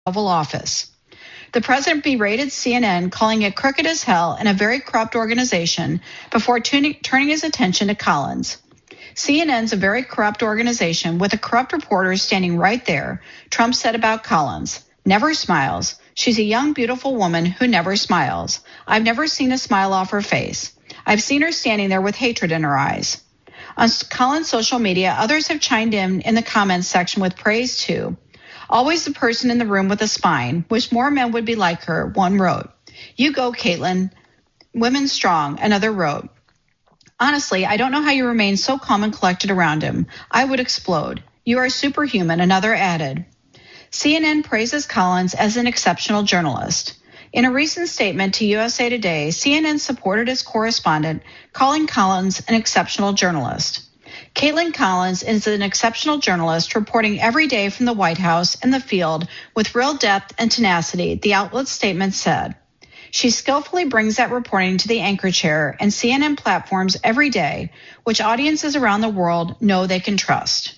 Oval Office. The president berated CNN, calling it crooked as hell and a very corrupt organization before turning his attention to Collins. CNN's a very corrupt organization with a corrupt reporter standing right there, Trump said about Collins. Never smiles. She's a young, beautiful woman who never smiles. I've never seen a smile off her face. I've seen her standing there with hatred in her eyes. On Collins' social media, others have chimed in the comments section with praise too. Always the person in the room with a spine. Wish more men would be like her, one wrote. You go, Caitlin. Women strong, another wrote. Honestly, I don't know how you remain so calm and collected around him. I would explode. You are superhuman, another added. CNN praises Collins as an exceptional journalist. In a recent statement to USA Today, CNN supported its correspondent, calling Collins an exceptional journalist. Caitlin Collins is an exceptional journalist reporting every day from the White House and the field with real depth and tenacity, the outlet's statement said. She skillfully brings that reporting to the anchor chair and CNN platforms every day, which audiences around the world know they can trust.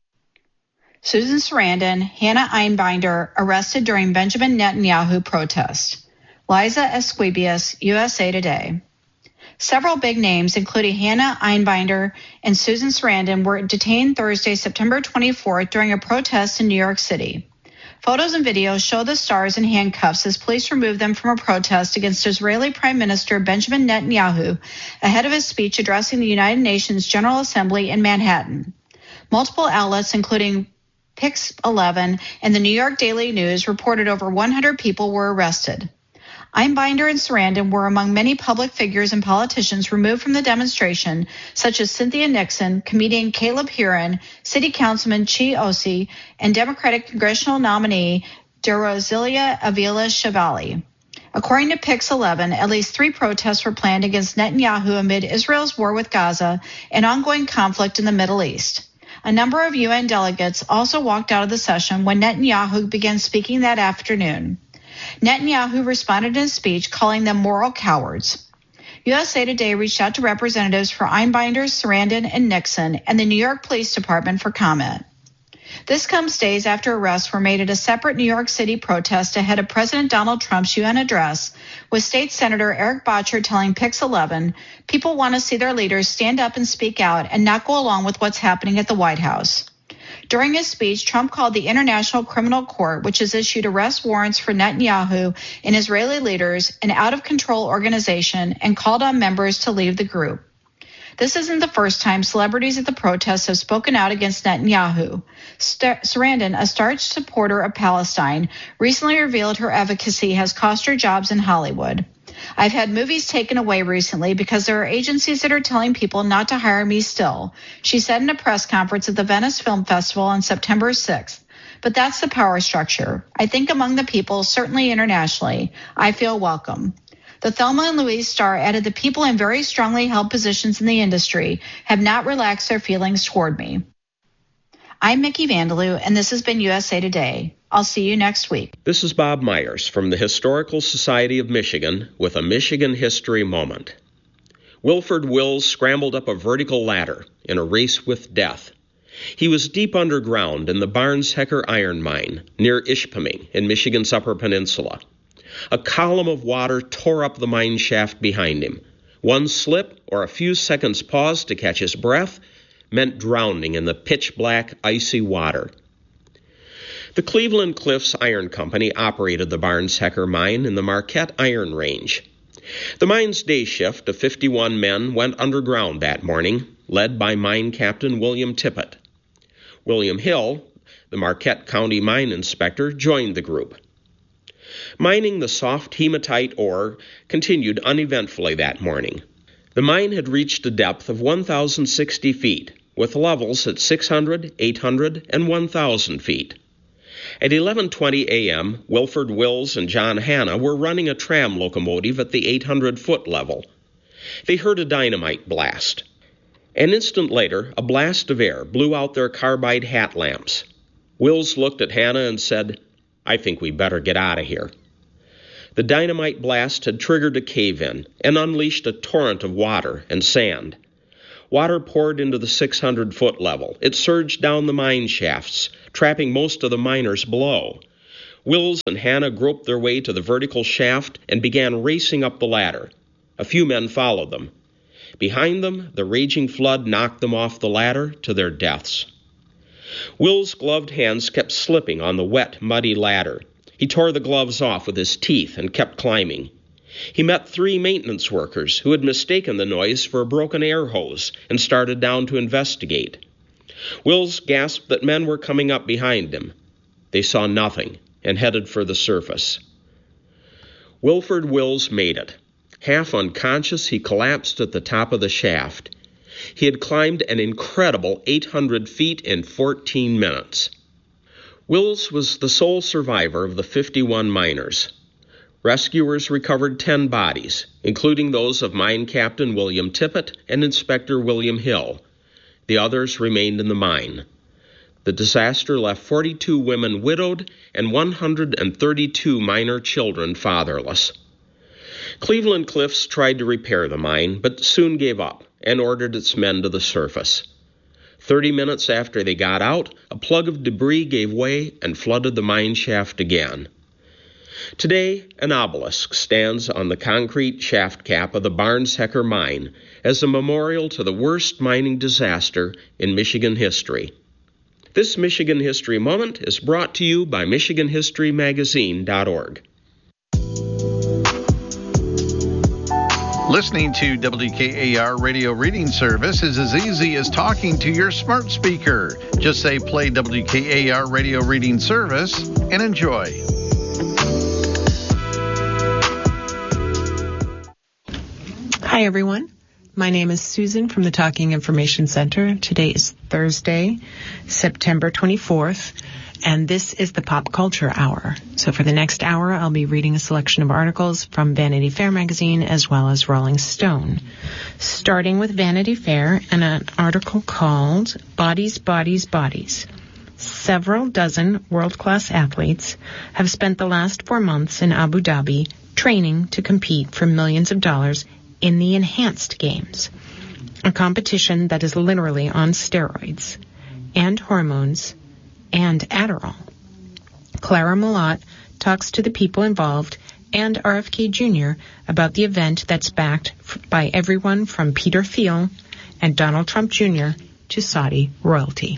Susan Sarandon, Hannah Einbinder arrested during Benjamin Netanyahu protest. Liza Esquibius, USA Today. Several big names, including Hannah Einbinder and Susan Sarandon, were detained Thursday, September 24th during a protest in New York City. Photos and videos show the stars in handcuffs as police removed them from a protest against Israeli Prime Minister Benjamin Netanyahu ahead of his speech addressing the United Nations General Assembly in Manhattan. Multiple outlets, including Pix11 and the New York Daily News, reported over 100 people were arrested. Einbinder and Sarandon were among many public figures and politicians removed from the demonstration, such as Cynthia Nixon, comedian Caleb Heron, City Councilman Chi Osi, and Democratic congressional nominee DeRosilia Avila Shavali. According to Pix11, at least 3 protests were planned against Netanyahu amid Israel's war with Gaza and ongoing conflict in the Middle East. A number of UN delegates also walked out of the session when Netanyahu began speaking that afternoon. Netanyahu responded in his speech, calling them moral cowards. USA Today reached out to representatives for Einbinder, Sarandon, and Nixon and the New York Police Department for comment. This comes days after arrests were made at a separate New York City protest ahead of President Donald Trump's UN address, with State Senator Eric Bottcher telling Pix11 people want to see their leaders stand up and speak out and not go along with what's happening at the White House. During his speech, Trump called the International Criminal Court, which has issued arrest warrants for Netanyahu and Israeli leaders, an out-of-control organization, and called on members to leave the group. This isn't the first time celebrities at the protests have spoken out against Netanyahu. Sarandon, a staunch supporter of Palestine, recently revealed her advocacy has cost her jobs in Hollywood. I've had movies taken away recently because there are agencies that are telling people not to hire me still, she said in a press conference at the Venice Film Festival on September 6th. But that's the power structure. I think among the people, certainly internationally, I feel welcome. The Thelma and Louise star added the people in very strongly held positions in the industry have not relaxed their feelings toward me. I'm Mickey Vandeloo, and this has been USA Today. I'll see you next week. This is Bob Myers from the Historical Society of Michigan with a Michigan History Moment. Wilford Wills scrambled up a vertical ladder in a race with death. He was deep underground in the Barnes-Hecker iron mine near Ishpeming in Michigan's Upper Peninsula. A column of water tore up the mine shaft behind him. One slip or a few seconds pause to catch his breath meant drowning in the pitch-black, icy water. The Cleveland Cliffs Iron Company operated the Barnes-Hecker mine in the Marquette Iron Range. The mine's day shift of 51 men went underground that morning, led by mine captain William Tippett. William Hill, the Marquette County mine inspector, joined the group. Mining the soft hematite ore continued uneventfully that morning. The mine had reached a depth of 1,060 feet, with levels at 600, 800, and 1,000 feet. At 11:20 a.m., Wilford Wills and John Hanna were running a tram locomotive at the 800-foot level. They heard a dynamite blast. An instant later, a blast of air blew out their carbide hat lamps. Wills looked at Hanna and said, "I think we better get out of here." The dynamite blast had triggered a cave-in and unleashed a torrent of water and sand. Water poured into the 600-foot level. It surged down the mine shafts, trapping most of the miners below. Wills and Hannah groped their way to the vertical shaft and began racing up the ladder. A few men followed them. Behind them, the raging flood knocked them off the ladder to their deaths. Will's gloved hands kept slipping on the wet, muddy ladder. He tore the gloves off with his teeth and kept climbing. He met 3 maintenance workers who had mistaken the noise for a broken air hose and started down to investigate. Wills gasped that men were coming up behind him. They saw nothing and headed for the surface. Wilford Wills made it. Half unconscious, he collapsed at the top of the shaft. He had climbed an incredible 800 feet in 14 minutes. Wills was the sole survivor of the 51 miners. Rescuers recovered 10 bodies, including those of Mine Captain William Tippett and Inspector William Hill. The others remained in the mine. The disaster left 42 women widowed and 132 minor children fatherless. Cleveland Cliffs tried to repair the mine, but soon gave up and ordered its men to the surface. 30 minutes after they got out, a plug of debris gave way and flooded the mine shaft again. Today, an obelisk stands on the concrete shaft cap of the Barnes-Hecker mine as a memorial to the worst mining disaster in Michigan history. This Michigan History Moment is brought to you by MichiganHistoryMagazine.org. Listening to WKAR Radio Reading Service is as easy as talking to your smart speaker. Just say play WKAR Radio Reading Service and enjoy. Hi, everyone. My name is Susan from the Talking Information Center. Today is Thursday, September 24th, and this is the Pop Culture Hour. So for the next hour, I'll be reading a selection of articles from Vanity Fair magazine as well as Rolling Stone. Starting with Vanity Fair and an article called Bodies, Bodies, Bodies. Several dozen world-class athletes have spent the last 4 months in Abu Dhabi training to compete for millions of dollars in the Enhanced Games, a competition that is literally on steroids and hormones and Adderall. Clara Malott talks to the people involved and RFK Jr. about the event that's backed by everyone from Peter Thiel and Donald Trump Jr. to Saudi royalty.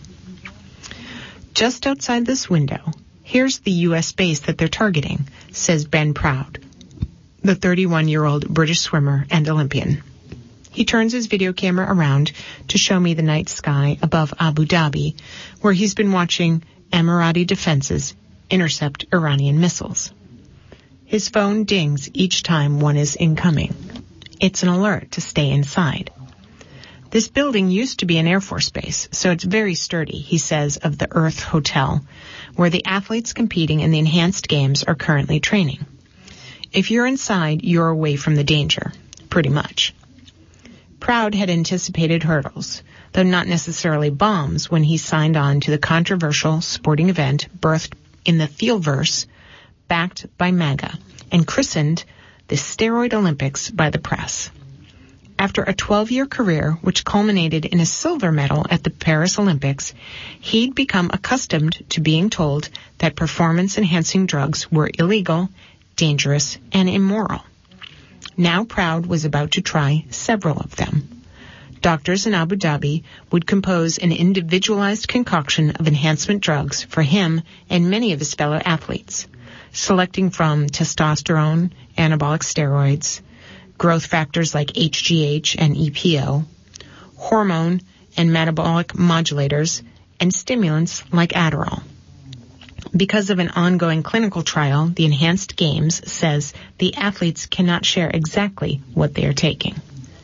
Just outside this window, here's the U.S. base that they're targeting, says Ben Proud, the 31-year-old British swimmer and Olympian. He turns his video camera around to show me the night sky above Abu Dhabi, where he's been watching Emirati defenses intercept Iranian missiles. His phone dings each time one is incoming. It's an alert to stay inside. This building used to be an Air Force base, so it's very sturdy, he says of the Earth Hotel, where the athletes competing in the Enhanced Games are currently training. If you're inside, you're away from the danger, pretty much. Proud had anticipated hurdles, though not necessarily bombs, when he signed on to the controversial sporting event birthed in the Thielverse, backed by MAGA, and christened the Steroid Olympics by the press. After a 12-year career, which culminated in a silver medal at the Paris Olympics, he'd become accustomed to being told that performance-enhancing drugs were illegal, dangerous, and immoral. Now Proud was about to try several of them. Doctors in Abu Dhabi would compose an individualized concoction of enhancement drugs for him and many of his fellow athletes, selecting from testosterone, anabolic steroids, growth factors like HGH and EPO, hormone and metabolic modulators, and stimulants like Adderall. Because of an ongoing clinical trial, the Enhanced Games says the athletes cannot share exactly what they are taking.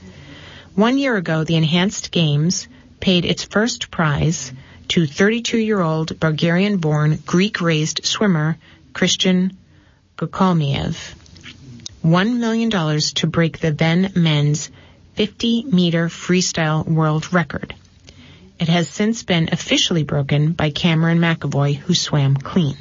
1 year ago, the Enhanced Games paid its first prize to 32-year-old Bulgarian-born, Greek-raised swimmer Christian Gukalmiev, $1 million to break the then men's 50-meter freestyle world record. It has since been officially broken by Cameron McAvoy, who swam clean.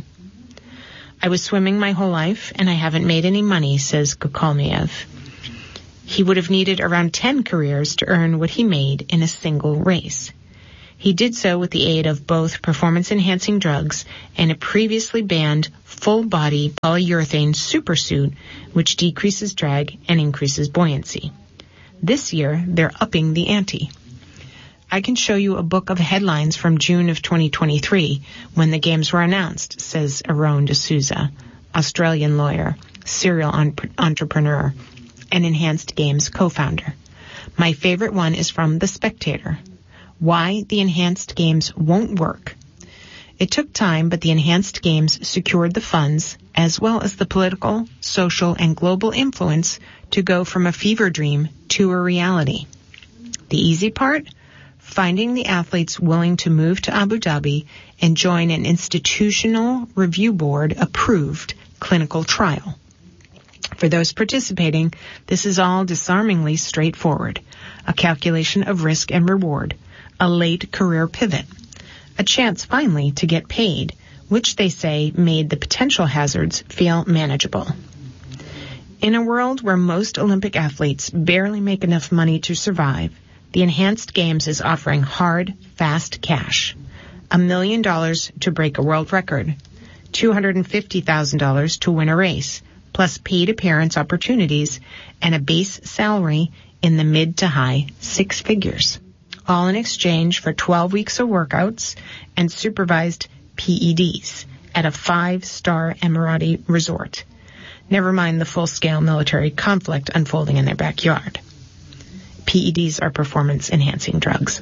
I was swimming my whole life, and I haven't made any money, says Gukalmiev. He would have needed around 10 careers to earn what he made in a single race. He did so with the aid of both performance-enhancing drugs and a previously banned full-body polyurethane supersuit, which decreases drag and increases buoyancy. This year, they're upping the ante. I can show you a book of headlines from June of 2023 when the games were announced, says Aaron D'Souza, Australian lawyer, serial entrepreneur, and Enhanced Games co-founder. My favorite one is from The Spectator. Why the Enhanced Games won't work. It took time, but the Enhanced Games secured the funds, as well as the political, social, and global influence to go from a fever dream to a reality. The easy part? Finding the athletes willing to move to Abu Dhabi and join an institutional review board approved clinical trial. For those participating, this is all disarmingly straightforward. A calculation of risk and reward, a late career pivot, a chance finally to get paid, which they say made the potential hazards feel manageable. In a world where most Olympic athletes barely make enough money to survive, the Enhanced Games is offering hard, fast cash. $1 million to break a world record, $250,000 to win a race, plus paid appearance opportunities and a base salary in the mid to high six figures, all in exchange for 12 weeks of workouts and supervised PEDs at a 5-star Emirati resort. Never mind the full-scale military conflict unfolding in their backyard. PEDs are performance-enhancing drugs,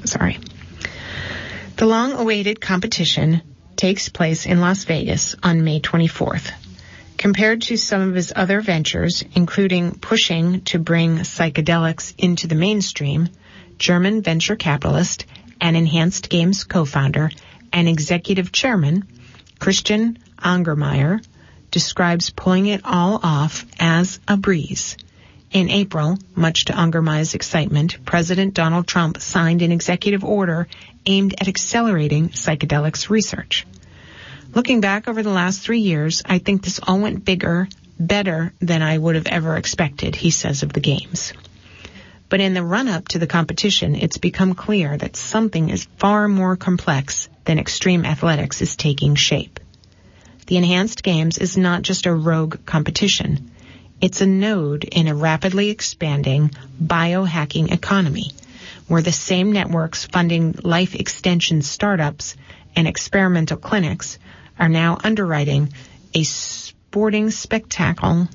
The long-awaited competition takes place in Las Vegas on May 24th. Compared to some of his other ventures, including pushing to bring psychedelics into the mainstream, German venture capitalist and Enhanced Games co-founder and executive chairman Christian Angermayer describes pulling it all off as a breeze. In April, much to Angermayer's excitement, President Donald Trump signed an executive order aimed at accelerating psychedelics research. Looking back over the last 3 years, I think this all went better than I would have ever expected, he says of the games. But in the run-up to the competition, it's become clear that something is far more complex than extreme athletics is taking shape. The Enhanced Games is not just a rogue competition. It's a node in a rapidly expanding biohacking economy, where the same networks funding life extension startups and experimental clinics are now underwriting a sporting spectacle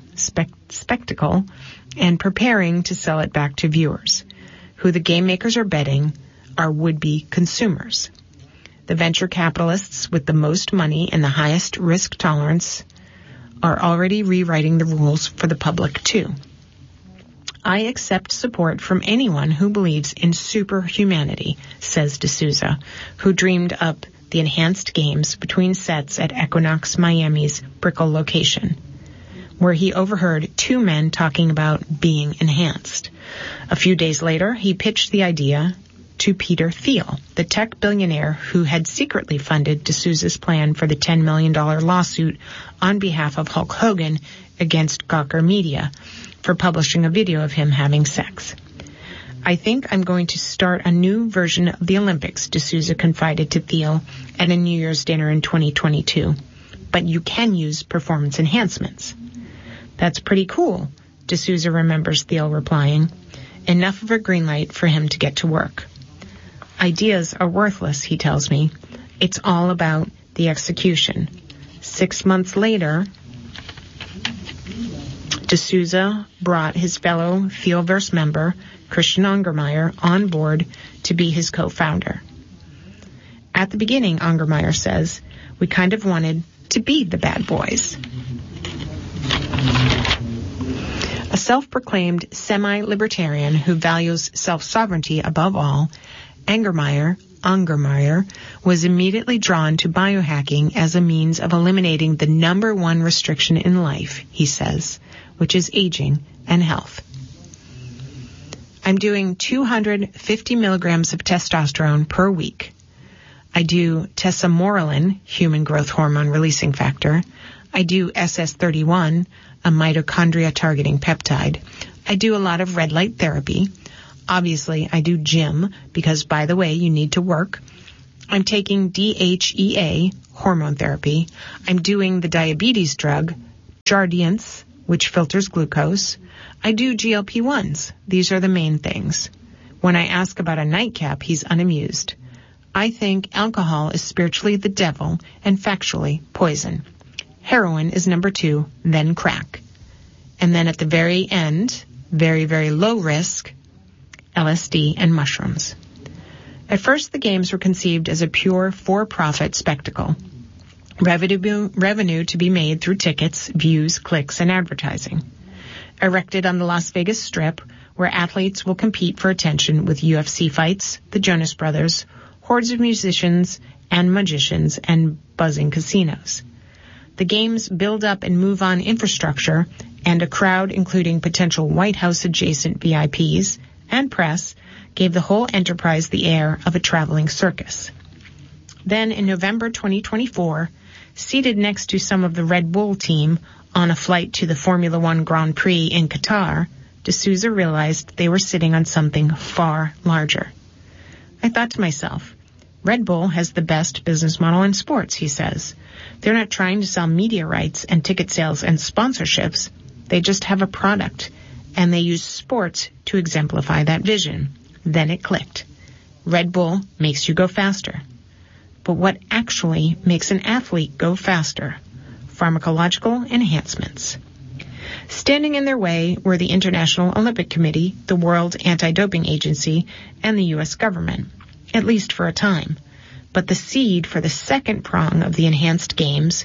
and preparing to sell it back to viewers. Who the game makers are betting are would-be consumers. The venture capitalists with the most money and the highest risk tolerance are already rewriting the rules for the public too. I accept support from anyone who believes in superhumanity, says D'Souza, who dreamed up the Enhanced Games between sets at Equinox Miami's Brickell location, where he overheard two men talking about being enhanced. A few days later, he pitched the idea to Peter Thiel, the tech billionaire who had secretly funded D'Souza's plan for the $10 million lawsuit on behalf of Hulk Hogan against Gawker Media for publishing a video of him having sex. I think I'm going to start a new version of the Olympics, D'Souza confided to Thiel at a New Year's dinner in 2022. But you can use performance enhancements. That's pretty cool, D'Souza remembers Thiel replying. Enough of a green light for him to get to work. Ideas are worthless, he tells me. It's all about the execution. 6 months later, D'Souza brought his fellow Thielverse member, Christian Angermayer, on board to be his co-founder. At the beginning, Angermayer says, we kind of wanted to be the bad boys. A self-proclaimed semi-libertarian who values self-sovereignty above all, Angermayer was immediately drawn to biohacking as a means of eliminating the number one restriction in life, he says, which is aging and health. I'm doing 250 milligrams of testosterone per week. I do tesamorelin, human growth hormone releasing factor. I do SS31, a mitochondria-targeting peptide. I do a lot of red light therapy. Obviously, I do gym because, by the way, you need to work. I'm taking DHEA, hormone therapy. I'm doing the diabetes drug, Jardiance, which filters glucose. I do GLP-1s. These are the main things. When I ask about a nightcap, he's unamused. I think alcohol is spiritually the devil and factually poison. Heroin is number 2, then crack. And then at the very end, very, very low risk, LSD and mushrooms. At first, the games were conceived as a pure for-profit spectacle. Revenue to be made through tickets, views, clicks, and advertising. Erected on the Las Vegas Strip, where athletes will compete for attention with UFC fights, the Jonas Brothers, hordes of musicians and magicians, and buzzing casinos. The games build up and move on infrastructure, and a crowd including potential White House-adjacent VIPs and press gave the whole enterprise the air of a traveling circus. Then in November 2024, seated next to some of the Red Bull team on a flight to the Formula One Grand Prix in Qatar, D'Souza realized they were sitting on something far larger. I thought to myself, Red Bull has the best business model in sports, he says. They're not trying to sell media rights and ticket sales and sponsorships. They just have a product, and they use sports to exemplify that vision. Then it clicked. Red Bull makes you go faster. But what actually makes an athlete go faster? Pharmacological enhancements. Standing in their way were the International Olympic Committee, the World Anti-Doping Agency, and the U.S. government, at least for a time. But the seed for the second prong of the enhanced games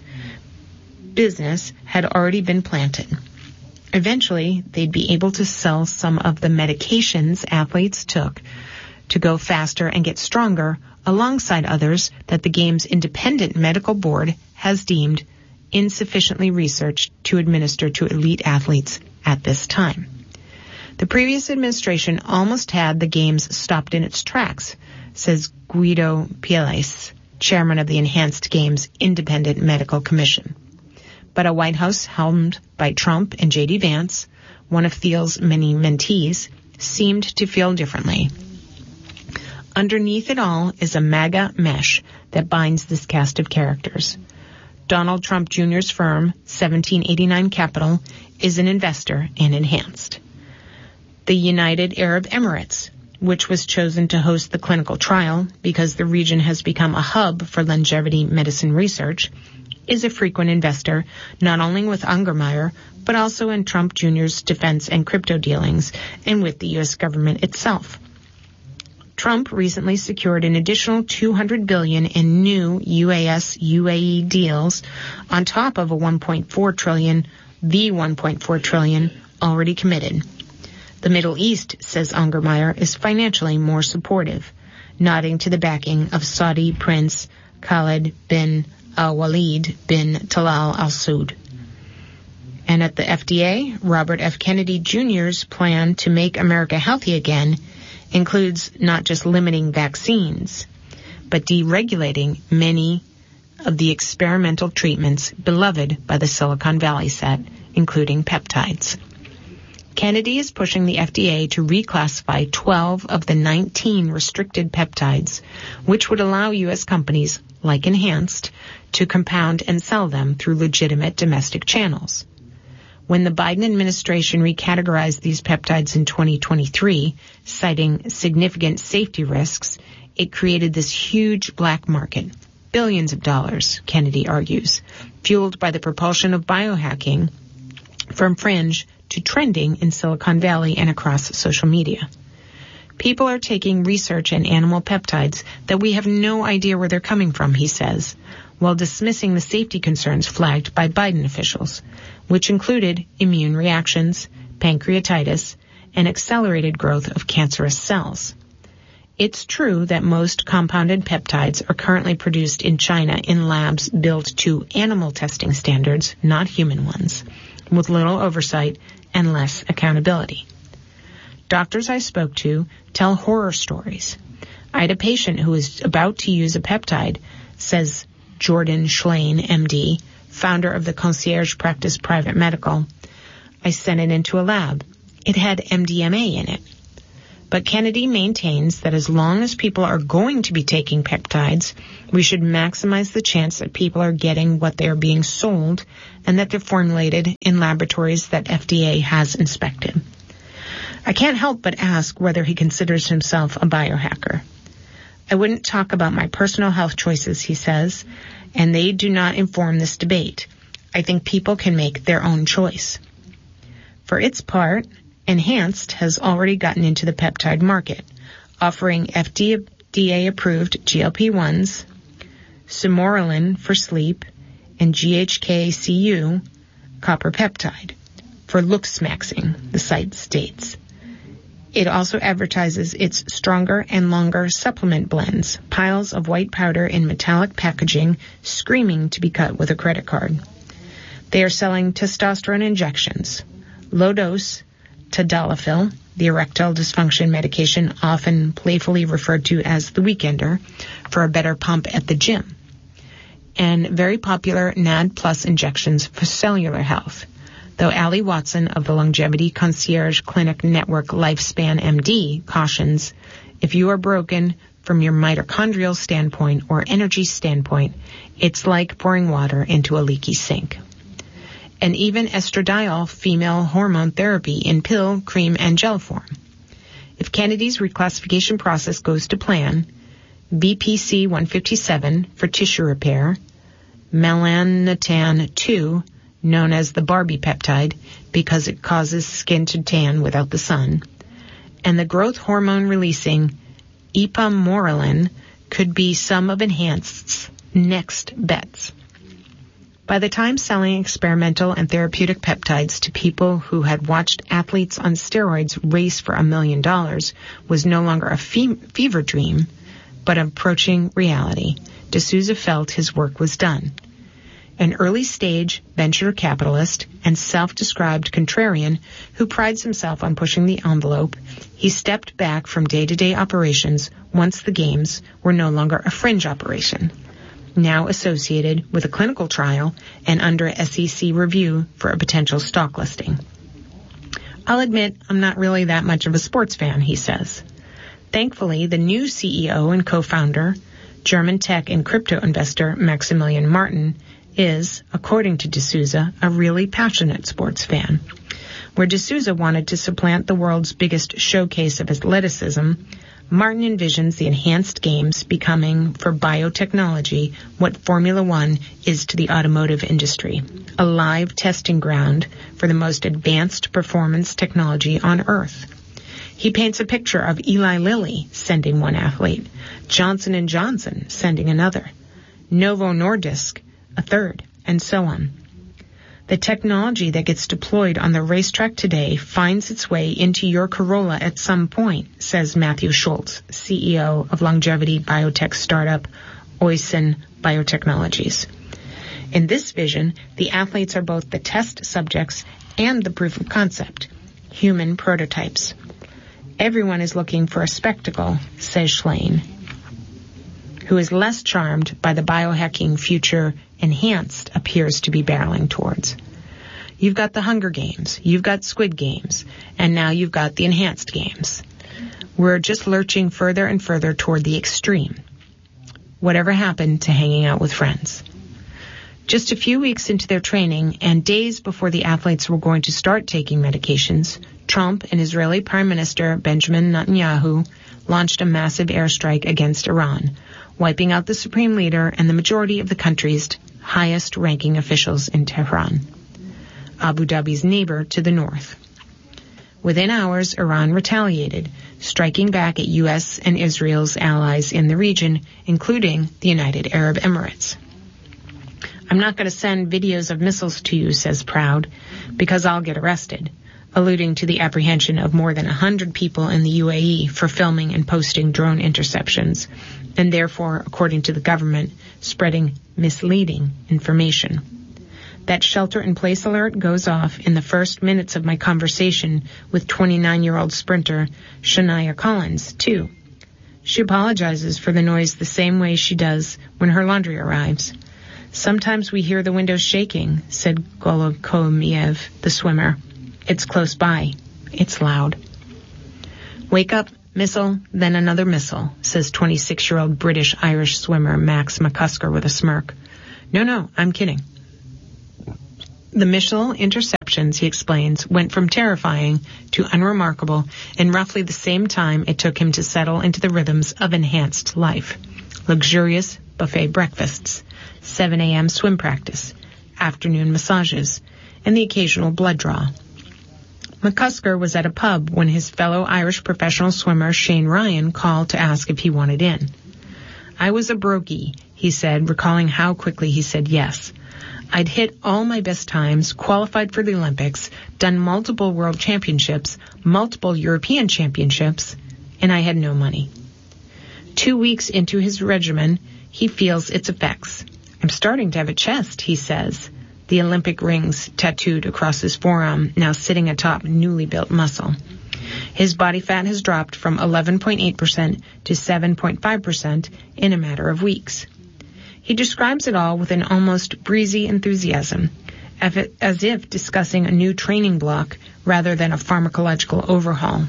business had already been planted. Eventually, they'd be able to sell some of the medications athletes took to go faster and get stronger, alongside others that the game's independent medical board has deemed insufficiently researched to administer to elite athletes at this time. The previous administration almost had the games stopped in its tracks, says Guido Pielais, chairman of the Enhanced Games Independent Medical Commission. But a White House helmed by Trump and J.D. Vance, one of Thiel's many mentees, seemed to feel differently. Underneath it all is a MAGA mesh that binds this cast of characters. Donald Trump Jr.'s firm, 1789 Capital, is an investor in Enhanced. The United Arab Emirates, which was chosen to host the clinical trial because the region has become a hub for longevity medicine research, is a frequent investor not only with Ungermeyer, but also in Trump Jr.'s defense and crypto dealings and with the U.S. government itself. Trump recently secured an additional $200 billion in new UAS-UAE deals on top of the $1.4 trillion already committed. The Middle East, says Ungermeyer, is financially more supportive, nodding to the backing of Saudi Prince Khalid bin al-Walid bin Talal al-Saud. And at the FDA, Robert F. Kennedy Jr.'s plan to make America healthy again includes not just limiting vaccines, but deregulating many of the experimental treatments beloved by the Silicon Valley set, including peptides. Kennedy is pushing the FDA to reclassify 12 of the 19 restricted peptides, which would allow U.S. companies, like Enhanced, to compound and sell them through legitimate domestic channels. When the Biden administration recategorized these peptides in 2023, citing significant safety risks, it created this huge black market, billions of dollars, Kennedy argues, fueled by the propulsion of biohacking from fringe to trending in Silicon Valley and across social media. People are taking research in animal peptides that we have no idea where they're coming from, he says, while dismissing the safety concerns flagged by Biden officials, which included immune reactions, pancreatitis, and accelerated growth of cancerous cells. It's true that most compounded peptides are currently produced in China in labs built to animal testing standards, not human ones, with little oversight and less accountability. Doctors I spoke to tell horror stories. I had a patient who was about to use a peptide, says Jordan Schlane, MD, founder of the Concierge Practice Private Medical. I sent it into a lab. It had MDMA in it. But Kennedy maintains that as long as people are going to be taking peptides, we should maximize the chance that people are getting what they are being sold and that they're formulated in laboratories that FDA has inspected. I can't help but ask whether he considers himself a biohacker. I wouldn't talk about my personal health choices, he says, and they do not inform this debate. I think people can make their own choice. For its part, Enhanced has already gotten into the peptide market, offering FDA-approved GLP-1s, Sermorelin for sleep, and GHK-Cu, copper peptide, for looks-maxing, the site states. It also advertises its stronger and longer supplement blends, piles of white powder in metallic packaging, screaming to be cut with a credit card. They are selling testosterone injections, low-dose tadalafil, the erectile dysfunction medication often playfully referred to as the weekender, for a better pump at the gym, and very popular NAD Plus injections for cellular health, though Allie Watson of the Longevity Concierge Clinic Network Lifespan MD cautions, if you are broken from your mitochondrial standpoint or energy standpoint, it's like pouring water into a leaky sink. And even estradiol female hormone therapy in pill, cream, and gel form. If Kennedy's reclassification process goes to plan, BPC 157 for tissue repair, melanotan 2, known as the Barbie peptide because it causes skin to tan without the sun, and the growth hormone releasing ipamorelin could be some of Enhanced's next bets. By the time selling experimental and therapeutic peptides to people who had watched athletes on steroids race for $1 million was no longer a fever dream, but approaching reality, D'Souza felt his work was done. An early-stage venture capitalist and self-described contrarian who prides himself on pushing the envelope, he stepped back from day-to-day operations once the games were no longer a fringe operation, now associated with a clinical trial and under SEC review for a potential stock listing. I'll admit I'm not really that much of a sports fan, he says. Thankfully, the new CEO and co-founder, German tech and crypto investor Maximilian Martin, is, according to D'Souza, a really passionate sports fan. Where D'Souza wanted to supplant the world's biggest showcase of athleticism, Martin envisions the Enhanced Games becoming, for biotechnology, what Formula One is to the automotive industry, a live testing ground for the most advanced performance technology on Earth. He paints a picture of Eli Lilly sending one athlete, Johnson & Johnson sending another, Novo Nordisk a third, and so on. The technology that gets deployed on the racetrack today finds its way into your Corolla at some point, says Matthew Schultz, CEO of longevity biotech startup Oisin Biotechnologies. In this vision, the athletes are both the test subjects and the proof of concept, human prototypes. Everyone is looking for a spectacle, says Schlein, who is less charmed by the biohacking future Enhanced appears to be barreling towards. You've got the Hunger Games, you've got Squid Games, and now you've got the Enhanced Games. We're just lurching further and further toward the extreme. Whatever happened to hanging out with friends? Just a few weeks into their training and days before the athletes were going to start taking medications, Trump and Israeli Prime Minister Benjamin Netanyahu launched a massive airstrike against Iran, wiping out the supreme leader and the majority of the country's highest-ranking officials in Tehran, Abu Dhabi's neighbor to the north. Within hours, Iran retaliated, striking back at U.S. and Israel's allies in the region, including the United Arab Emirates. I'm not going to send videos of missiles to you, says Proud, because I'll get arrested, alluding to the apprehension of more than 100 people in the UAE for filming and posting drone interceptions, and therefore, according to the government, spreading misleading information. That shelter-in-place alert goes off in the first minutes of my conversation with 29-year-old sprinter Shania Collins, too. She apologizes for the noise the same way she does when her laundry arrives. Sometimes we hear the windows shaking, said Golokomiev, the swimmer. It's close by. It's loud. Wake up Missile, then another missile, says 26-year-old British-Irish swimmer Max McCusker with a smirk. No, I'm kidding. The missile interceptions, he explains, went from terrifying to unremarkable in roughly the same time it took him to settle into the rhythms of enhanced life. Luxurious buffet breakfasts, 7 a.m. swim practice, afternoon massages, and the occasional blood draw. McCusker was at a pub when his fellow Irish professional swimmer Shane Ryan called to ask if he wanted in. I was a brokey, he said, recalling how quickly he said yes. I'd hit all my best times, qualified for the Olympics, done multiple world championships, multiple European championships, and I had no money. 2 weeks into his regimen, he feels its effects. I'm starting to have a chest, he says, the Olympic rings tattooed across his forearm now sitting atop newly built muscle. His body fat has dropped from 11.8% to 7.5% in a matter of weeks. He describes it all with an almost breezy enthusiasm, as if discussing a new training block rather than a pharmacological overhaul.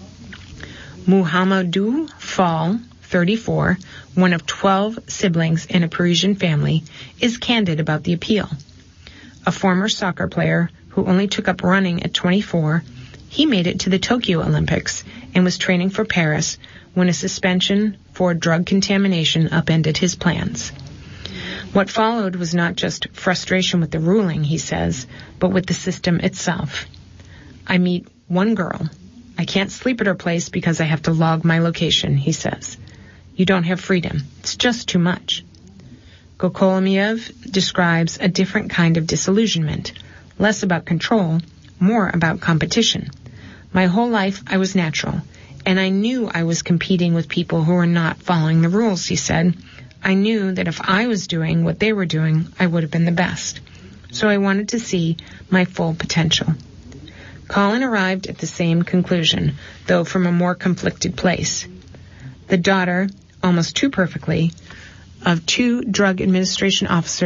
Muhammadou Fall, 34, one of 12 siblings in a Parisian family, is candid about the appeal. A former soccer player who only took up running at 24, he made it to the Tokyo Olympics and was training for Paris when a suspension for drug contamination upended his plans. What followed was not just frustration with the ruling, he says, but with the system itself. I meet one girl. I can't sleep at her place because I have to log my location, he says. You don't have freedom. It's just too much. Gokolomiev describes a different kind of disillusionment, less about control, more about competition. My whole life I was natural, and I knew I was competing with people who were not following the rules, he said. I knew that if I was doing what they were doing, I would have been the best. So I wanted to see my full potential. Colin arrived at the same conclusion, though from a more conflicted place. The daughter, almost too perfectly, of two Drug Enforcement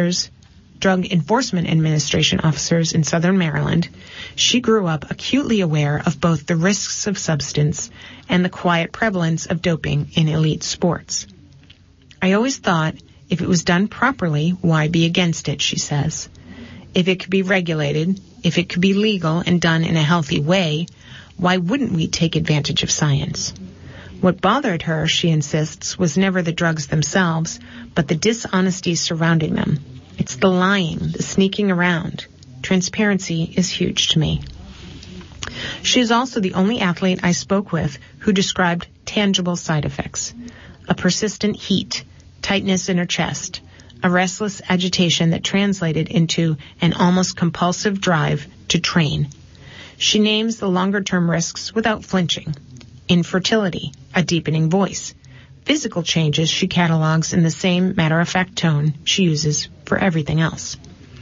Administration officers in Southern Maryland, she grew up acutely aware of both the risks of substance and the quiet prevalence of doping in elite sports. I always thought, if it was done properly, why be against it, she says. If it could be regulated, if it could be legal and done in a healthy way, why wouldn't we take advantage of science? What bothered her, she insists, was never the drugs themselves, but the dishonesty surrounding them. It's the lying, the sneaking around. Transparency is huge to me. She is also the only athlete I spoke with who described tangible side effects. A persistent heat, tightness in her chest, a restless agitation that translated into an almost compulsive drive to train. She names the longer-term risks without flinching. Infertility, a deepening voice. Physical changes she catalogs in the same matter-of-fact tone she uses for everything else.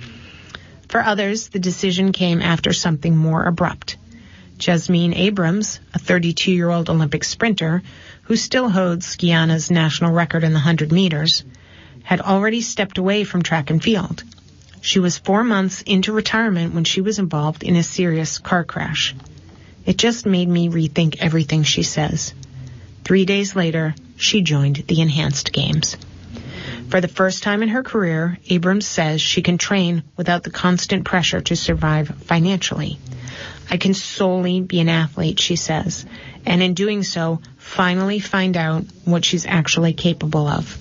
For others, the decision came after something more abrupt. Jasmine Abrams, a 32-year-old Olympic sprinter who still holds Guyana's national record in the 100 meters, had already stepped away from track and field. She was 4 months into retirement when she was involved in a serious car crash. It just made me rethink everything, she says. 3 days later, she joined the Enhanced Games. For the first time in her career, Abrams says she can train without the constant pressure to survive financially. I can solely be an athlete, she says, and in doing so, finally find out what she's actually capable of.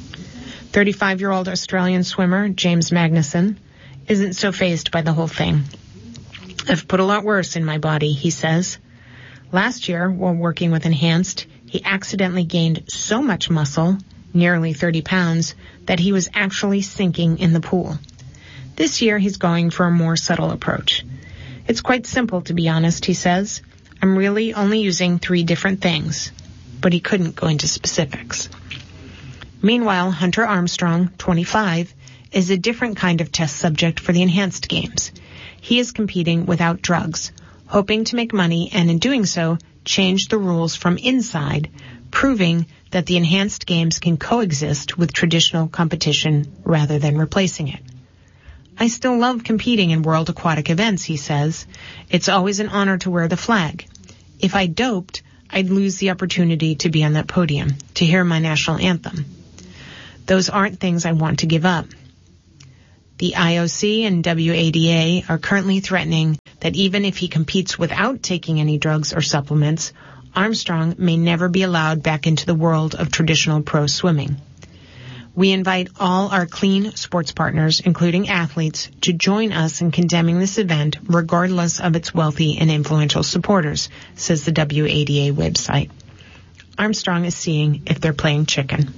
35-year-old Australian swimmer James Magnuson isn't so fazed by the whole thing. I've put a lot worse in my body, he says. Last year, while working with Enhanced, he accidentally gained so much muscle, nearly 30 pounds, that he was actually sinking in the pool. This year, he's going for a more subtle approach. It's quite simple, to be honest, he says. I'm really only using 3 different things, but he couldn't go into specifics. Meanwhile, Hunter Armstrong, 25, is a different kind of test subject for the Enhanced Games. He is competing without drugs, hoping to make money and in doing so, change the rules from inside, proving that the Enhanced Games can coexist with traditional competition rather than replacing it. I still love competing in world aquatic events, he says. It's always an honor to wear the flag. If I doped, I'd lose the opportunity to be on that podium, to hear my national anthem. Those aren't things I want to give up. The IOC and WADA are currently threatening that even if he competes without taking any drugs or supplements, Armstrong may never be allowed back into the world of traditional pro swimming. We invite all our clean sports partners, including athletes, to join us in condemning this event regardless of its wealthy and influential supporters, says the WADA website. Armstrong is seeing if they're playing chicken.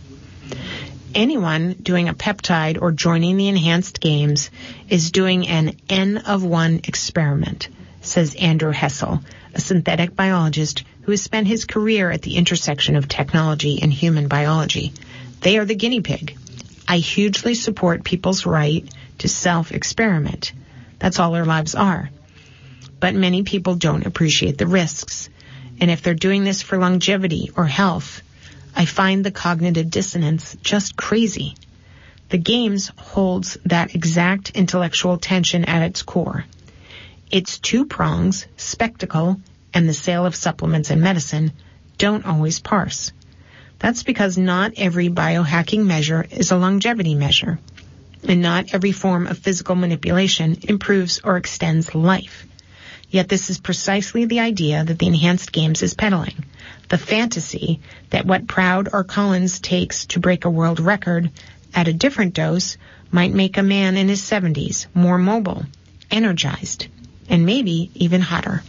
Anyone doing a peptide or joining the enhanced games is doing an N of 1 experiment, says Andrew Hessel, a synthetic biologist who has spent his career at the intersection of technology and human biology. They are the guinea pig. I hugely support people's right to self-experiment. That's all our lives are. But many people don't appreciate the risks. And if they're doing this for longevity or health, I find the cognitive dissonance just crazy. The games holds that exact intellectual tension at its core. Its two prongs, spectacle and the sale of supplements and medicine, don't always parse. That's because not every biohacking measure is a longevity measure, and not every form of physical manipulation improves or extends life. Yet this is precisely the idea that the Enhanced Games is peddling, the fantasy that what Proud or Collins takes to break a world record at a different dose might make a man in his 70s more mobile, energized, and maybe even hotter.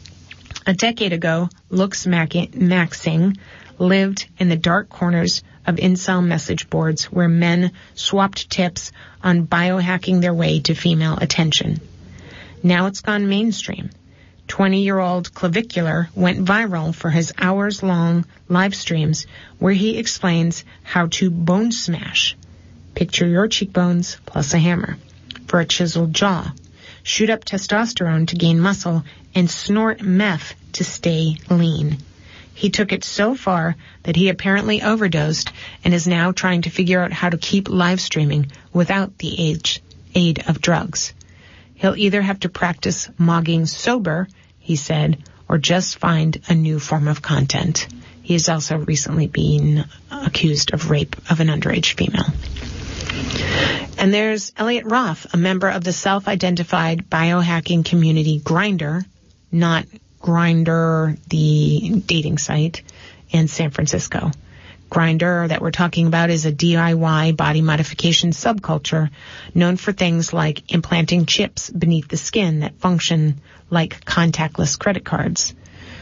A decade ago, Lux Maxing lived in the dark corners of incel message boards where men swapped tips on biohacking their way to female attention. Now it's gone mainstream. 20-year-old Clavicular went viral for his hours-long live streams where he explains how to bone smash. Picture your cheekbones plus a hammer for a chiseled jaw. Shoot up testosterone to gain muscle and snort meth to stay lean. He took it so far that he apparently overdosed and is now trying to figure out how to keep live streaming without the aid of drugs. He'll either have to practice mogging sober, he said, or just find a new form of content. He has also recently been accused of rape of an underage female. And there's Elliot Roth, a member of the self-identified biohacking community Grindr, not Grindr, the dating site, in San Francisco. Grindr that we're talking about is a DIY body modification subculture known for things like implanting chips beneath the skin that function like contactless credit cards.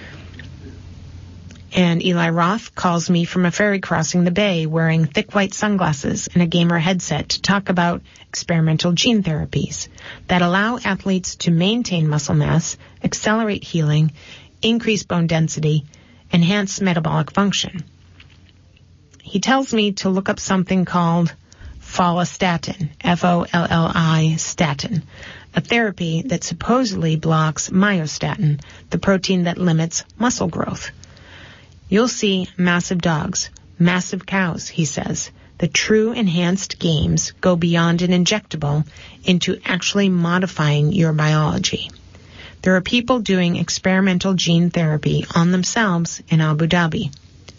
And Eli Roth calls me from a ferry crossing the bay wearing thick white sunglasses and a gamer headset to talk about experimental gene therapies that allow athletes to maintain muscle mass, accelerate healing, increase bone density, enhance metabolic function. He tells me to look up something called follistatin, F-O-L-L-I statin, a therapy that supposedly blocks myostatin, the protein that limits muscle growth. You'll see massive dogs, massive cows, he says. The true enhanced games go beyond an injectable into actually modifying your biology. There are people doing experimental gene therapy on themselves in Abu Dhabi.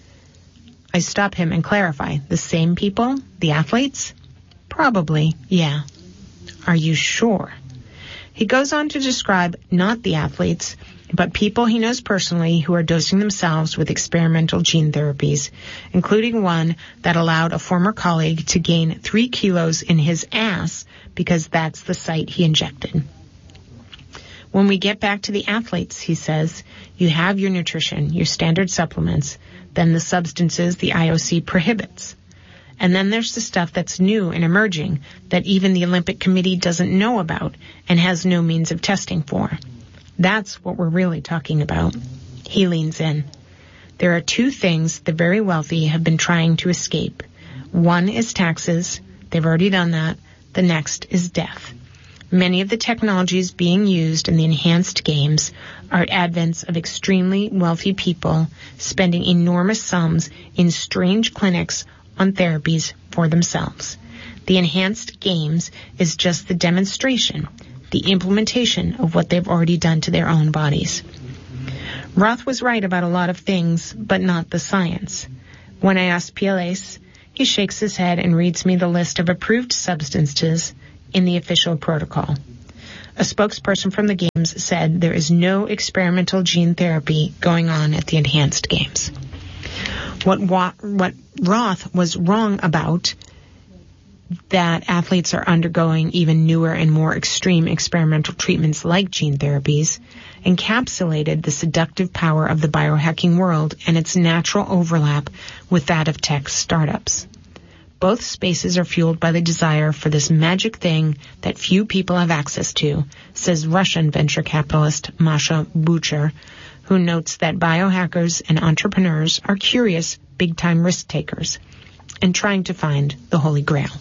I stop him and clarify. The same people? The athletes? Probably, yeah. Are you sure? He goes on to describe not the athletes, but people he knows personally who are dosing themselves with experimental gene therapies, including one that allowed a former colleague to gain 3 kilos in his ass because that's the site he injected. When we get back to the athletes, he says, you have your nutrition, your standard supplements, then the substances the IOC prohibits. And then there's the stuff that's new and emerging that even the Olympic Committee doesn't know about and has no means of testing for. That's what we're really talking about. He leans in. There are 2 things the very wealthy have been trying to escape. One is taxes. They've already done that. The next is death. Many of the technologies being used in the enhanced games are advents of extremely wealthy people spending enormous sums in strange clinics on therapies for themselves. The enhanced games is just the demonstration, the implementation of what they've already done to their own bodies. Roth was right about a lot of things, but not the science. When I asked PLACE, he shakes his head and reads me the list of approved substances in the official protocol. A spokesperson from the Games said there is no experimental gene therapy going on at the Enhanced Games. What Roth was wrong about, that athletes are undergoing even newer and more extreme experimental treatments like gene therapies, encapsulated the seductive power of the biohacking world and its natural overlap with that of tech startups. Both spaces are fueled by the desire for this magic thing that few people have access to, says Russian venture capitalist Masha Bucher, who notes that biohackers and entrepreneurs are curious, big-time risk takers and trying to find the Holy Grail.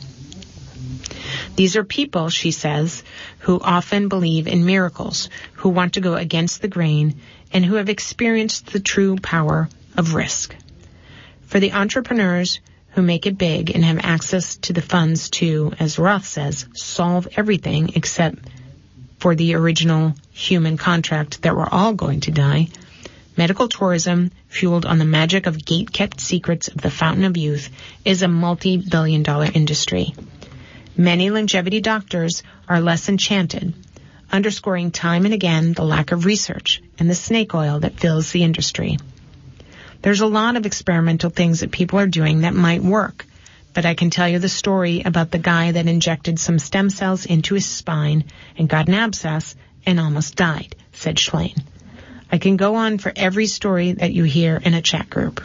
These are people, she says, who often believe in miracles, who want to go against the grain, and who have experienced the true power of risk. For the entrepreneurs who make it big and have access to the funds to, as Roth says, solve everything except for the original human contract that we're all going to die, medical tourism, fueled on the magic of gate-kept secrets of the Fountain of Youth, is a multi-billion-dollar industry. Many longevity doctors are less enchanted, underscoring time and again the lack of research and the snake oil that fills the industry. There's a lot of experimental things that people are doing that might work, but I can tell you the story about the guy that injected some stem cells into his spine and got an abscess and almost died, said Schlein. I can go on for every story that you hear in a chat group.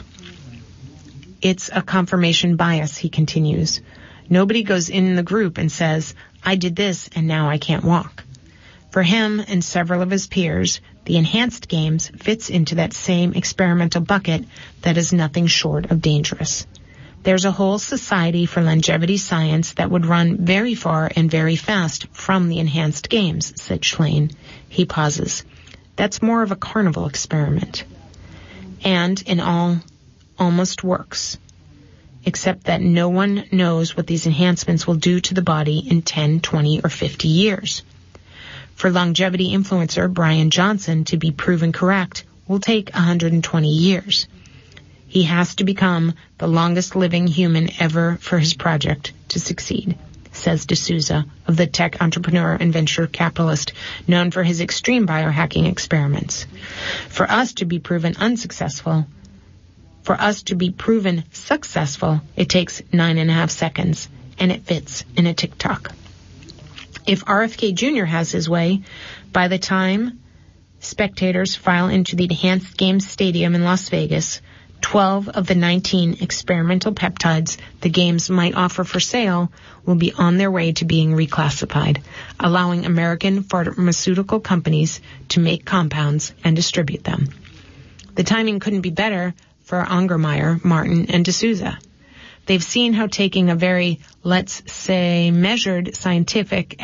It's a confirmation bias, he continues. Nobody goes in the group and says, I did this and now I can't walk. For him and several of his peers, the Enhanced Games fits into that same experimental bucket that is nothing short of dangerous. There's a whole society for longevity science that would run very far and very fast from the Enhanced Games, said Schlein. He pauses. That's more of a carnival experiment. And in all, almost works. Except that no one knows what these enhancements will do to the body in 10, 20, or 50 years. For longevity influencer Brian Johnson to be proven correct will take 120 years. He has to become the longest living human ever for his project to succeed, says D'Souza of the tech entrepreneur and venture capitalist known for his extreme biohacking experiments. For us to be proven successful, it takes 9.5 seconds, and it fits in a TikTok. If RFK Jr. has his way, by the time spectators file into the Enhanced Games Stadium in Las Vegas, 12 of the 19 experimental peptides the Games might offer for sale will be on their way to being reclassified, allowing American pharmaceutical companies to make compounds and distribute them. The timing couldn't be better for Ungermeyer, Martin, and D'Souza. They've seen how taking a very, let's say, measured, scientific,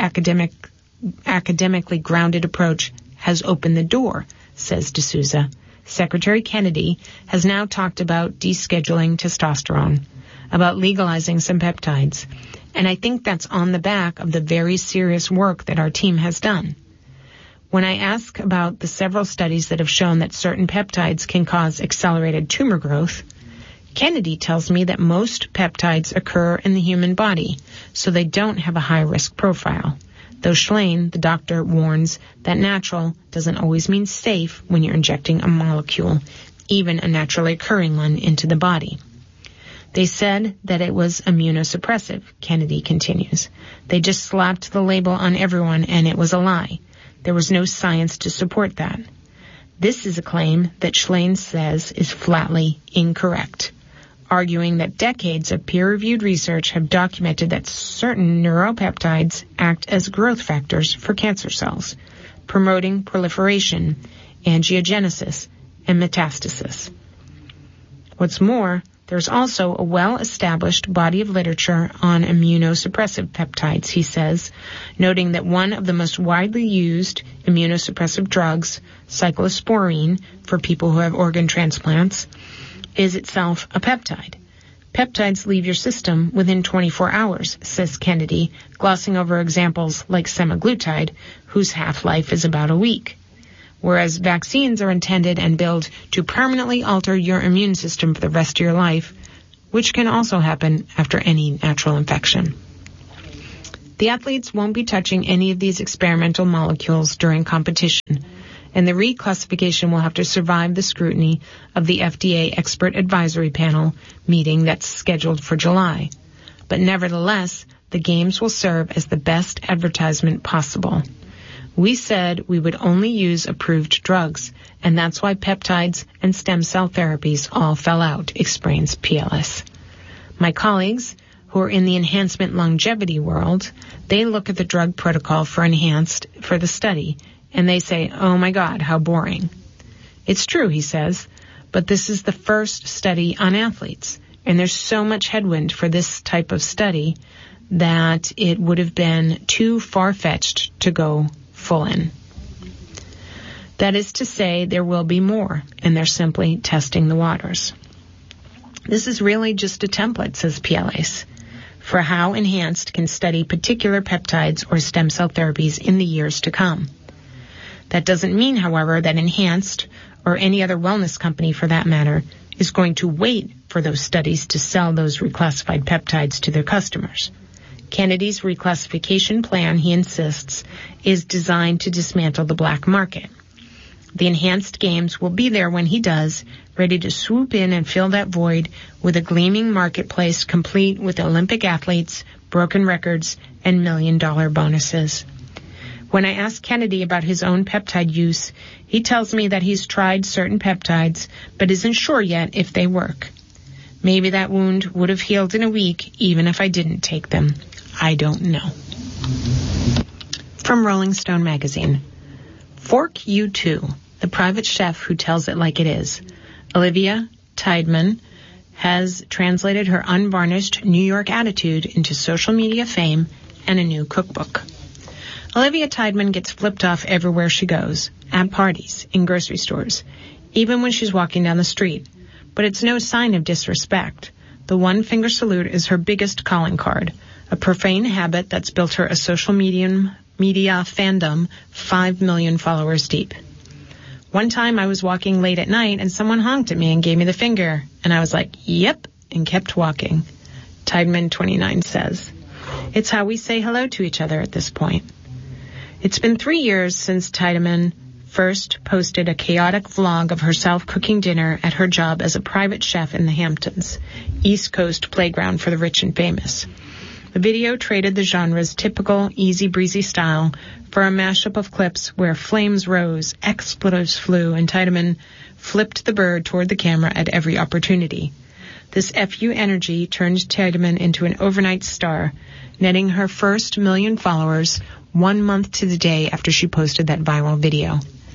academically grounded approach has opened the door, says D'Souza. Secretary Kennedy has now talked about descheduling testosterone, about legalizing some peptides, and I think that's on the back of the very serious work that our team has done. When I ask about the several studies that have shown that certain peptides can cause accelerated tumor growth, Kennedy tells me that most peptides occur in the human body, so they don't have a high-risk profile. Though Schlein, the doctor, warns that natural doesn't always mean safe when you're injecting a molecule, even a naturally occurring one, into the body. They said that it was immunosuppressive, Kennedy continues. They just slapped the label on everyone and it was a lie. There was no science to support that. This is a claim that Schlein says is flatly incorrect, arguing that decades of peer-reviewed research have documented that certain neuropeptides act as growth factors for cancer cells, promoting proliferation, angiogenesis, and metastasis. What's more, there's also a well-established body of literature on immunosuppressive peptides, he says, noting that one of the most widely used immunosuppressive drugs, cyclosporine, for people who have organ transplants, is itself a peptide. Peptides leave your system within 24 hours, says Kennedy, glossing over examples like semaglutide, whose half-life is about a week. whereas vaccines are intended and built to permanently alter your immune system for the rest of your life, which can also happen after any natural infection. The athletes won't be touching any of these experimental molecules during competition, and the reclassification will have to survive the scrutiny of the FDA Expert Advisory Panel meeting that's scheduled for July. But nevertheless, the games will serve as the best advertisement possible. We said we would only use approved drugs, and that's why peptides and stem cell therapies all fell out, explains PLS. My colleagues, who are in the enhancement longevity world, they look at the drug protocol for the study, and they say, oh my God, how boring. It's true, he says, but this is the first study on athletes, and there's so much headwind for this type of study that it would have been too far-fetched to go full in. That is to say, there will be more, and they're simply testing the waters. This is really just a template, says PLS, for how Enhanced can study particular peptides or stem cell therapies in the years to come. That doesn't mean, however, that Enhanced, or any other wellness company for that matter, is going to wait for those studies to sell those reclassified peptides to their customers. Kennedy's reclassification plan, he insists, is designed to dismantle the black market. The Enhanced games will be there when he does, ready to swoop in and fill that void with a gleaming marketplace complete with Olympic athletes, broken records, and million-dollar bonuses. When I ask Kennedy about his own peptide use, he tells me that he's tried certain peptides, but isn't sure yet if they work. Maybe that wound would have healed in a week, even if I didn't take them. I don't know. From Rolling Stone magazine. Fork You Too, the private chef who tells it like it is. Olivia Tideman has translated her unvarnished New York attitude into social media fame and a new cookbook. Olivia Tideman gets flipped off everywhere she goes, at parties, in grocery stores, even when she's walking down the street. But it's no sign of disrespect. The one-finger salute is her biggest calling card, a profane habit that's built her a social media fandom 5 million followers deep. One time I was walking late at night and someone honked at me and gave me the finger, and I was like, yep, and kept walking. Tideman 29 says. It's how we say hello to each other at this point. It's been 3 years since Tideman first posted a chaotic vlog of herself cooking dinner at her job as a private chef in the Hamptons, East Coast playground for the rich and famous. The video traded the genre's typical easy breezy style for a mashup of clips where flames rose, expletives flew, and Tideman flipped the bird toward the camera at every opportunity. This FU energy turned Tideman into an overnight star, netting her first 1 million followers 1 month to the day after she posted that viral video.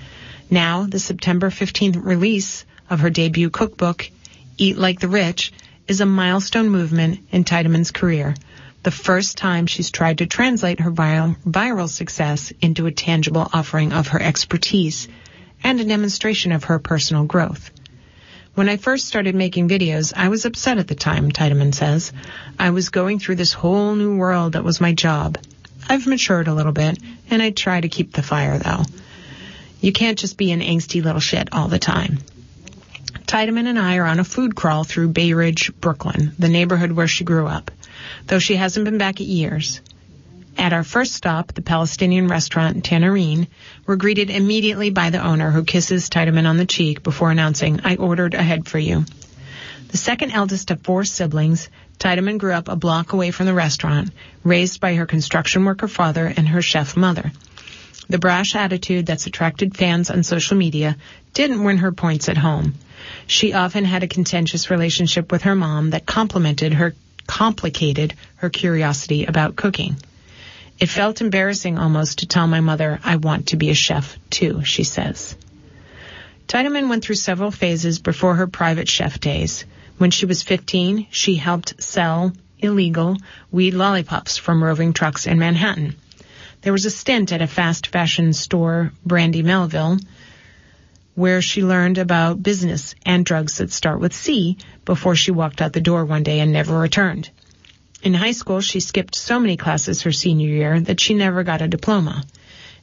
Now, the September 15th release of her debut cookbook, Eat Like the Rich, is a milestone movement in Tideman's career, the first time she's tried to translate her viral success into a tangible offering of her expertise and a demonstration of her personal growth. When I first started making videos, I was upset at the time, Tideman says. I was going through this whole new world that was my job. I've matured a little bit, and I try to keep the fire, though. You can't just be an angsty little shit all the time. Tideman and I are on a food crawl through Bay Ridge, Brooklyn, the neighborhood where she grew up, though she hasn't been back in years. At our first stop, the Palestinian restaurant Tanarine, we're greeted immediately by the owner, who kisses Tideman on the cheek before announcing, I ordered ahead for you. The second eldest of 4 siblings, Tideman grew up a block away from the restaurant, raised by her construction worker father and her chef mother. The brash attitude that's attracted fans on social media didn't win her points at home. She often had a contentious relationship with her mom that complicated her curiosity about cooking. It felt embarrassing almost to tell my mother, I want to be a chef too, she says. Tideman went through several phases before her private chef days. When she was 15, she helped sell illegal weed lollipops from roving trucks in Manhattan. There was a stint at a fast fashion store, Brandy Melville, where she learned about business and drugs that start with C before she walked out the door one day and never returned. In high school, she skipped so many classes her senior year that she never got a diploma.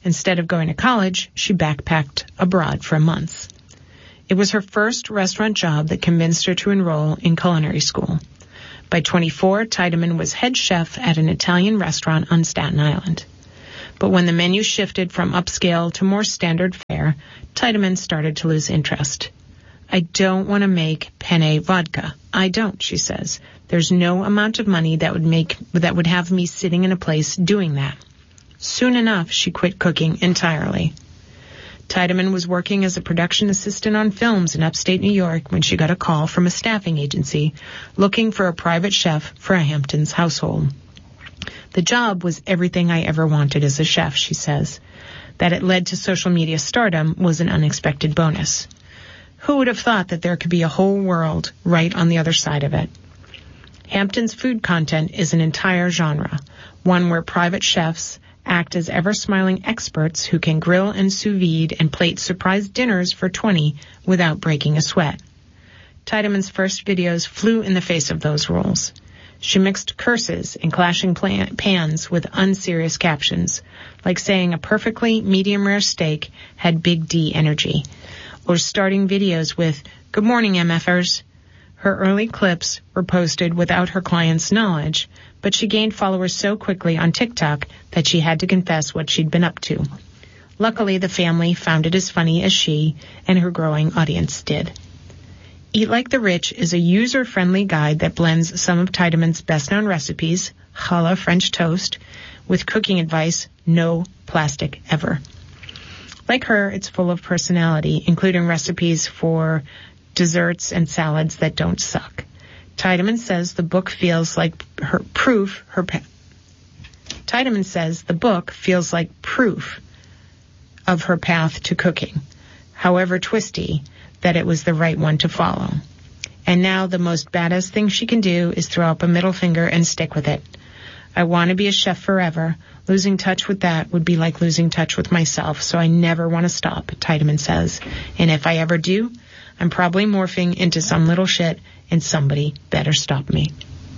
Instead of going to college, she backpacked abroad for months. It was her first restaurant job that convinced her to enroll in culinary school. By 24, Tiedemann was head chef at an Italian restaurant on Staten Island. But when the menu shifted from upscale to more standard fare, Tiedemann started to lose interest. I don't want to make penne vodka. I don't, she says. There's no amount of money that would have me sitting in a place doing that. Soon enough, she quit cooking entirely. Tiedemann was working as a production assistant on films in upstate New York when she got a call from a staffing agency looking for a private chef for a Hamptons household. The job was everything I ever wanted as a chef, she says. That it led to social media stardom was an unexpected bonus. Who would have thought that there could be a whole world right on the other side of it? Hamptons food content is an entire genre, one where private chefs act as ever-smiling experts who can grill and sous vide and plate surprise dinners for 20 without breaking a sweat. Tiedemann's first videos flew in the face of those rules. She mixed curses and clashing pans with unserious captions, like saying a perfectly medium-rare steak had Big D energy, or starting videos with, "Good morning, MFers." Her early clips were posted without her clients' knowledge, but she gained followers so quickly on TikTok that she had to confess what she'd been up to. Luckily, the family found it as funny as she and her growing audience did. Eat Like the Rich is a user-friendly guide that blends some of Tiedemann's best-known recipes, challah French toast, with cooking advice, no plastic ever. Like her, it's full of personality, including recipes for desserts and salads that don't suck. Tiedemann says the book feels like proof of her path to cooking, however twisty, that it was the right one to follow. And now the most badass thing she can do is throw up a middle finger and stick with it. I want to be a chef forever. Losing touch with that would be like losing touch with myself, so I never want to stop, Tiedemann says. And if I ever do, I'm probably morphing into some little shit, and somebody better stop me.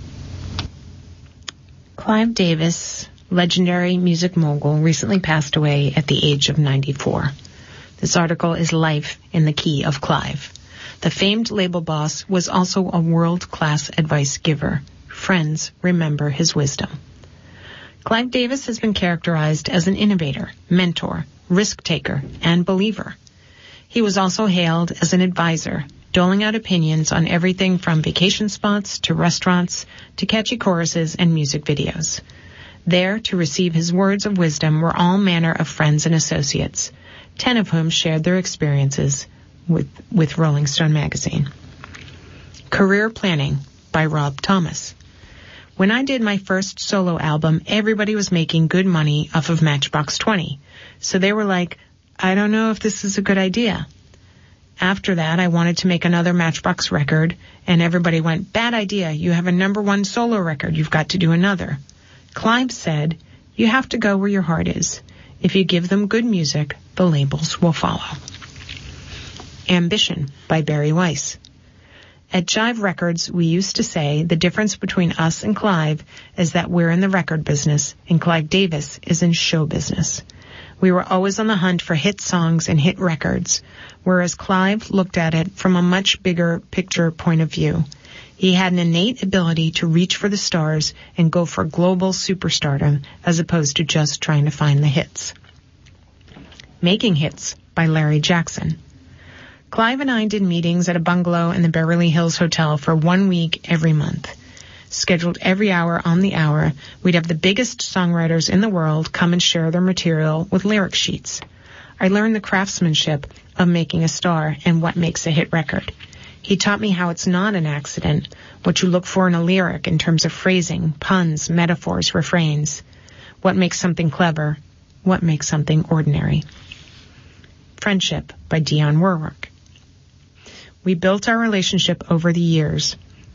Clive Davis, legendary music mogul, recently passed away at the age of 94. This article is Life in the Key of Clive. The famed label boss was also a world-class advice giver. Friends remember his wisdom. Clive Davis has been characterized as an innovator, mentor, risk-taker, and believer. He was also hailed as an advisor, doling out opinions on everything from vacation spots to restaurants to catchy choruses and music videos. There to receive his words of wisdom were all manner of friends and associates, 10 of whom shared their experiences with Rolling Stone magazine. Career Planning by Rob Thomas. When I did my first solo album, everybody was making good money off of Matchbox 20. So they were like, I don't know if this is a good idea. After that, I wanted to make another Matchbox record, and everybody went, bad idea. You have a #1 solo record. You've got to do another. Clive said, you have to go where your heart is. If you give them good music, the labels will follow. Ambition by Barry Weiss. At Jive Records, we used to say the difference between us and Clive is that we're in the record business and Clive Davis is in show business. We were always on the hunt for hit songs and hit records, whereas Clive looked at it from a much bigger picture point of view. He had an innate ability to reach for the stars and go for global superstardom as opposed to just trying to find the hits. Making Hits by Larry Jackson. Clive and I did meetings at a bungalow in the Beverly Hills Hotel for 1 week every month. Scheduled every hour on the hour, we'd have the biggest songwriters in the world come and share their material with lyric sheets. I learned the craftsmanship of making a star and what makes a hit record. He taught me how it's not an accident, what you look for in a lyric in terms of phrasing, puns, metaphors, refrains. What makes something clever? What makes something ordinary? Friendship by Dionne Warwick. We built our relationship over the years.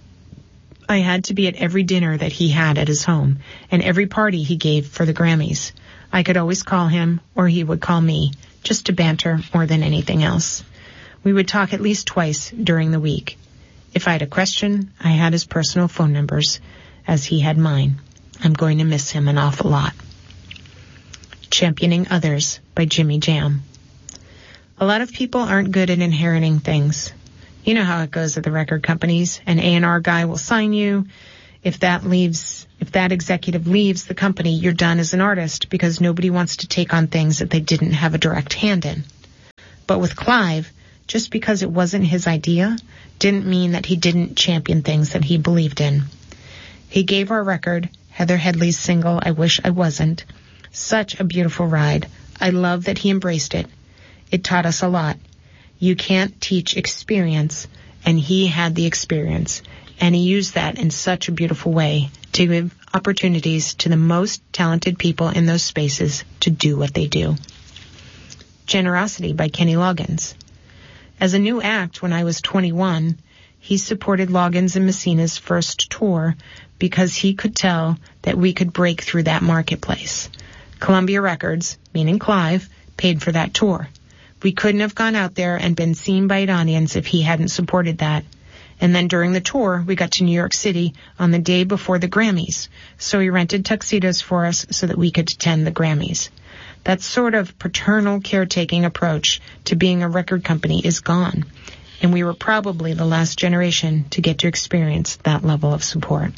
I had to be at every dinner that he had at his home and every party he gave for the Grammys. I could always call him or he would call me, just to banter more than anything else. We would talk at least twice during the week. If I had a question, I had his personal phone numbers, as he had mine. I'm going to miss him an awful lot. Championing Others by Jimmy Jam. A lot of people aren't good at inheriting things. You know how it goes at the record companies. An A&R guy will sign you. If that executive leaves the company, you're done as an artist because nobody wants to take on things that they didn't have a direct hand in. But with Clive, just because it wasn't his idea didn't mean that he didn't champion things that he believed in. He gave our record, Heather Headley's single, I Wish I Wasn't, such a beautiful ride. I love that he embraced it. It taught us a lot. You can't teach experience, and he had the experience, and he used that in such a beautiful way to give opportunities to the most talented people in those spaces to do what they do. Generosity by Kenny Loggins. As a new act when I was 21, he supported Loggins and Messina's first tour because he could tell that we could break through that marketplace. Columbia Records, meaning Clive, paid for that tour. We couldn't have gone out there and been seen by an audience if he hadn't supported that. And then during the tour, we got to New York City on the day before the Grammys. So he rented tuxedos for us so that we could attend the Grammys. That sort of paternal caretaking approach to being a record company is gone. And we were probably the last generation to get to experience that level of support.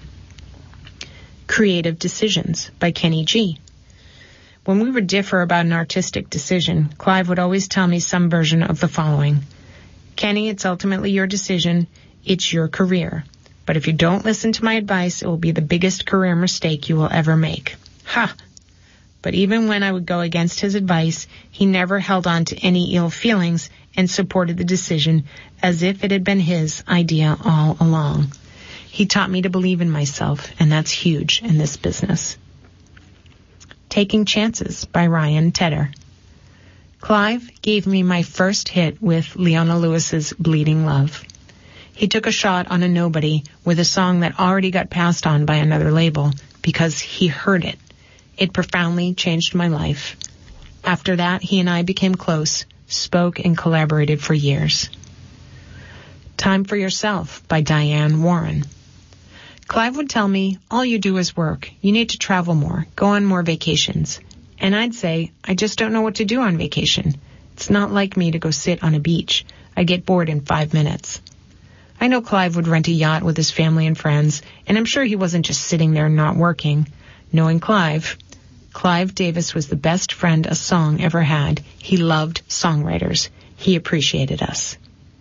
Creative Decisions by Kenny G. When we would differ about an artistic decision, Clive would always tell me some version of the following. Kenny, it's ultimately your decision. It's your career. But if you don't listen to my advice, it will be the biggest career mistake you will ever make. Ha! But even when I would go against his advice, he never held on to any ill feelings and supported the decision as if it had been his idea all along. He taught me to believe in myself, and that's huge in this business. Taking Chances by Ryan Tedder. Clive gave me my first hit with Leona Lewis's Bleeding Love. He took a shot on a nobody with a song that already got passed on by another label because he heard it. It profoundly changed my life. After that, he and I became close, spoke and collaborated for years. Time for Yourself by Diane Warren. Clive would tell me, all you do is work. You need to travel more, go on more vacations. And I'd say, I just don't know what to do on vacation. It's not like me to go sit on a beach. I get bored in 5 minutes. I know Clive would rent a yacht with his family and friends, and I'm sure he wasn't just sitting there not working. Knowing Clive Davis was the best friend a song ever had. He loved songwriters. He appreciated us.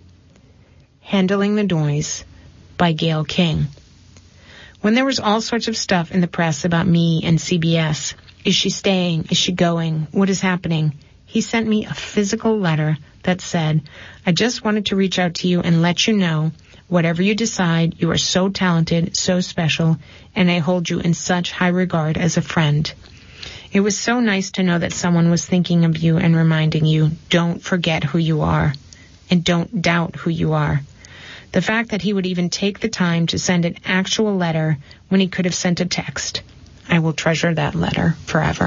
Handling the Noise by Gayle King. When there was all sorts of stuff in the press about me and CBS, is she staying? Is she going? What is happening? He sent me a physical letter that said, I just wanted to reach out to you and let you know, whatever you decide, you are so talented, so special, and I hold you in such high regard as a friend. It was so nice to know that someone was thinking of you and reminding you, don't forget who you are, and don't doubt who you are. The fact that he would even take the time to send an actual letter when he could have sent a text. I will treasure that letter forever.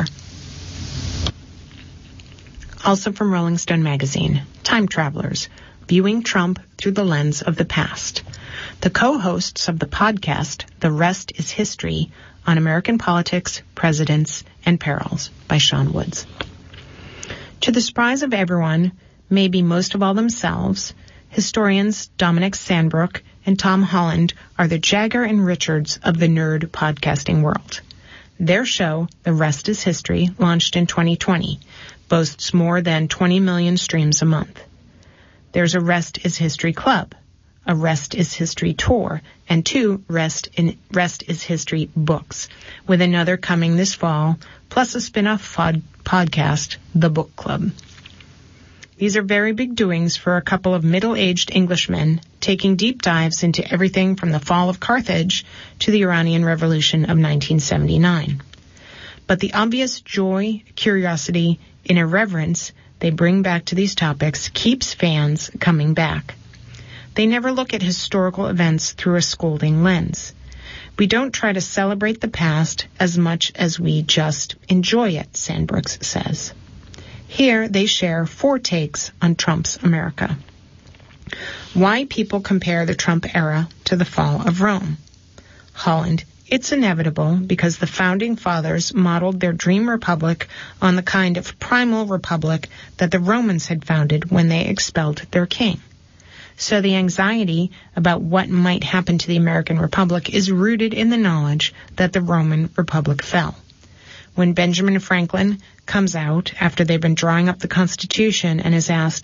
Also from Rolling Stone magazine, Time Travelers, Viewing Trump Through the Lens of the Past. The co-hosts of the podcast, The Rest is History, on American Politics, Presidents, and Perils by Sean Woods. To the surprise of everyone, maybe most of all themselves, historians Dominic Sandbrook and Tom Holland are the Jagger and Richards of the nerd podcasting world. Their show, The Rest is History, launched in 2020, boasts more than 20 million streams a month. There's a Rest is History Club, a Rest is History tour, and 2 Rest is History books, with another coming this fall, plus a spin-off podcast, The Book Club. These are very big doings for a couple of middle-aged Englishmen taking deep dives into everything from the fall of Carthage to the Iranian Revolution of 1979. But the obvious joy, curiosity, and irreverence they bring back to these topics keeps fans coming back. They never look at historical events through a scolding lens. We don't try to celebrate the past as much as we just enjoy it, Sandbrooks says. Here they share 4 takes on Trump's America. Why people compare the Trump era to the fall of Rome. Holland It's inevitable because the Founding Fathers modeled their dream republic on the kind of primal republic that the Romans had founded when they expelled their king. So the anxiety about what might happen to the American Republic is rooted in the knowledge that the Roman Republic fell. When Benjamin Franklin comes out after they've been drawing up the Constitution and is asked,